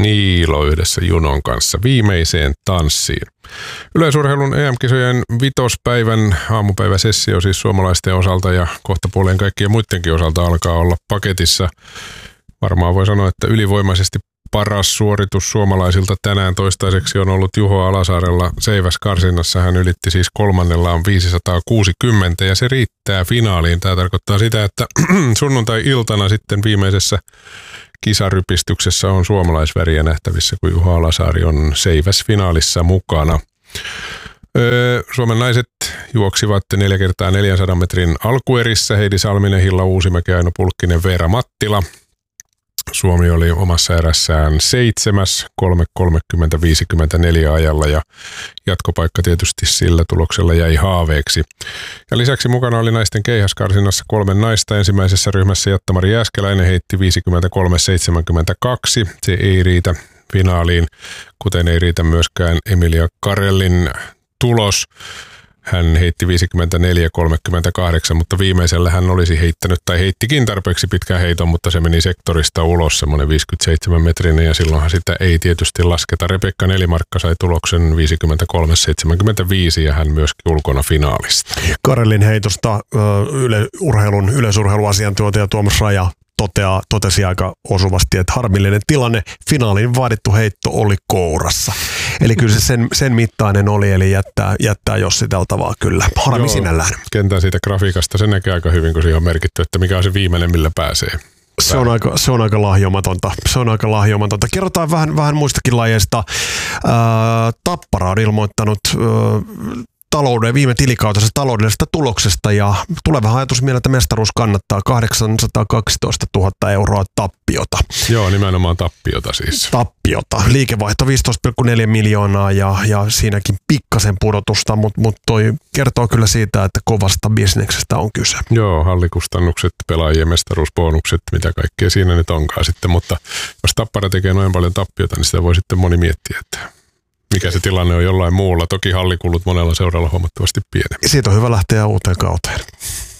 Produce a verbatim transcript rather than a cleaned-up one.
Niilo yhdessä Junon kanssa viimeiseen tanssiin. Yleisurheilun E M-kisojen vitospäivän aamupäiväsessio siis suomalaisten osalta ja kohtapuoleen kaikkien muidenkin osalta alkaa olla paketissa. Varmaan voi sanoa, että ylivoimaisesti paras suoritus suomalaisilta tänään toistaiseksi on ollut Juho Alasaarella seiväskarsinnassa. Hän ylitti siis kolmannellaan viisisataakuusikymmentä ja se riittää finaaliin. Tämä tarkoittaa sitä, että sunnuntai-iltana sitten viimeisessä kisarypistyksessä on suomalaisväriä nähtävissä, kun Juho Alasaari on seiväsfinaalissa mukana. Öö, Suomen naiset juoksivat neljä kertaa neljänsadan metrin alkuerissä. Heidi Salminen, Hilla Uusimäki, Aino Pulkkinen, Veera Mattila. Suomi oli omassa erässään seitsemäs, kolme kolmekymmentä viisikymmentäneljä ajalla ja jatkopaikka tietysti sillä tuloksella jäi haaveeksi. Ja lisäksi mukana oli naisten keihäskarsinnassa kolme naista. Ensimmäisessä ryhmässä Jatta-Mari Jääskeläinen heitti viisikymmentäkolme seitsemänkymmentäkaksi. Se ei riitä finaaliin, kuten ei riitä myöskään Emilia Karellin tulos. Hän heitti viisikymmentäneljä kolmekymmentäkahdeksan, mutta viimeisellä hän olisi heittänyt tai heittikin tarpeeksi pitkän heiton, mutta se meni sektorista ulos, semmoinen viisikymmentäseitsemän metrinen ja silloinhan sitä ei tietysti lasketa. Rebekka Nelimarkka sai tuloksen viisikymmentäkolme seitsemänkymmentäviisi ja hän myöskin ulkona finaalista. Karelin heitosta yle, urheilun, yleisurheiluasiantuntija Tuomas Raja toteaa, totesi aika osuvasti, että harmillinen tilanne, finaalin vaadittu heitto oli kourassa. Eli kyllä se sen, sen mittainen oli, eli jättää, jättää jossiteltavaa kyllä. Harmi sinällään. Kentän siitä grafiikasta, se näkee aika hyvin, kun siihen on merkitty, että mikä on se viimeinen, millä pääsee. Se on, aika, se on aika lahjomatonta. Se on aika lahjomatonta. Kerrotaan vähän, vähän muistakin lajeista. Ää, Tappara on ilmoittanut ää, talouden, viime tilikautensa taloudellisesta tuloksesta ja tuleva ajatus mieleen, että mestaruus kannattaa kahdeksansataakaksitoista tuhatta euroa tappiota. Joo, nimenomaan tappiota siis. Tappiota. Liikevaihto viisitoista pilkku neljä miljoonaa ja, ja siinäkin pikkasen pudotusta, mutta mut toi kertoo kyllä siitä, että kovasta bisneksestä on kyse. Joo, hallikustannukset, pelaajien mestaruusbonukset, mitä kaikkea siinä nyt onkaan sitten, mutta jos Tappara tekee noin paljon tappiota, niin sitä voi sitten moni miettiä, että mikä se tilanne on jollain muulla. Toki hallikulut monella seuralla huomattavasti pienempi. Siitä on hyvä lähteä uuteen kauteen.